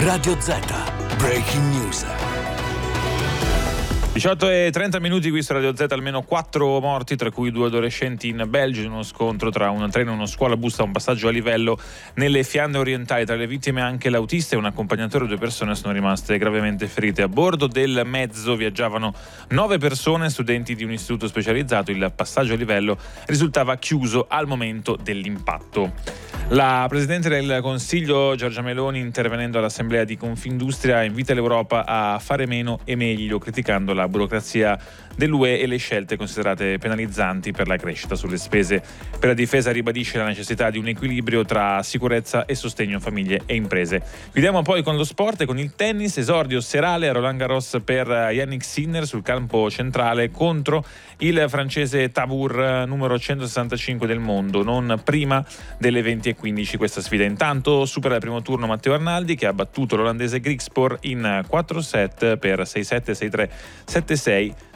Radio Z, Breaking News. 18:30 qui su Radio Z, almeno 4 morti, tra cui 2 adolescenti in Belgio in uno scontro tra un treno e uno scuolabus a un passaggio a livello nelle Fiandre orientali. Tra le vittime anche l'autista e un accompagnatore. 2 persone sono rimaste gravemente ferite. A bordo del mezzo viaggiavano 9 persone, studenti di un istituto specializzato. Il passaggio a livello risultava chiuso al momento dell'impatto. La Presidente del Consiglio Giorgia Meloni, intervenendo all'Assemblea di Confindustria, invita l'Europa a fare meno e meglio, criticando la burocrazia dell'UE e le scelte considerate penalizzanti per la crescita. Sulle spese per la difesa ribadisce la necessità di un equilibrio tra sicurezza e sostegno a famiglie e imprese. Chiudiamo poi con lo sport e con il tennis. Esordio serale a Roland Garros per Jannik Sinner sul campo centrale contro il francese Tabur, numero 165 del mondo, non prima delle 20:15 questa sfida. Intanto supera il primo turno Matteo Arnaldi, che ha battuto l'olandese Griekspoor in 4 set per 6-7, 6-3, 7-6,